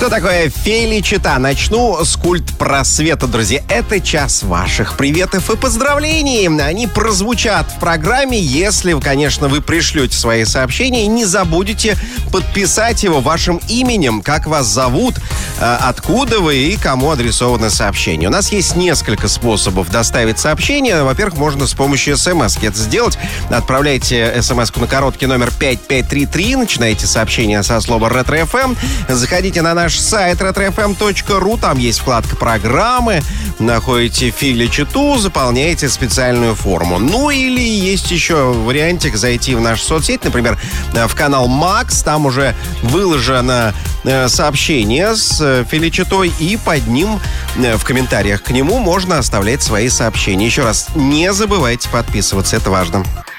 Что такое феличита? Начну с культ просвета, друзья. Это час ваших приветов и поздравлений. Они прозвучат в программе, если, конечно, вы пришлете свои сообщения и не забудете подписать его вашим именем, как вас зовут, откуда вы и кому адресовано сообщение. У нас есть несколько способов доставить сообщение. Во-первых, можно с помощью смс-ки это сделать. Отправляйте смс-ку на короткий номер 5533, начинаете сообщение со слова «Ретро-ФМ». Заходите на наш сайт retrofm.ru, там есть вкладка «Программы», находите феличиту, заполняете специальную форму. Ну или есть еще вариантик зайти в нашу соцсеть, например, в канал Макс, там уже выложено сообщение с феличитой, и под ним, в комментариях к нему, можно оставлять свои сообщения. Еще раз, не забывайте подписываться, это важно.